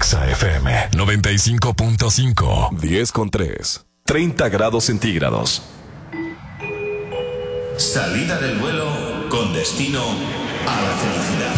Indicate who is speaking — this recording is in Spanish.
Speaker 1: Exa FM 95.5.
Speaker 2: 10:3. 30 grados centígrados.
Speaker 3: Salida del vuelo con destino a la felicidad.